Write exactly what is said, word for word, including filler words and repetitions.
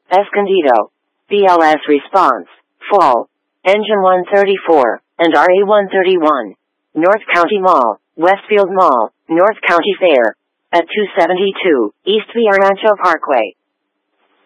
Escondido. B L S response, full. Engine one thirty-four, and R A one thirty-one. North County Mall, Westfield Mall, North County Fair. At two seventy-two, East Via Rancho Parkway.